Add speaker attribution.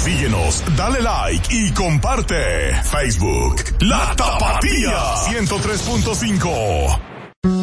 Speaker 1: Síguenos, dale like y comparte. Facebook, La Tapatía 103.5.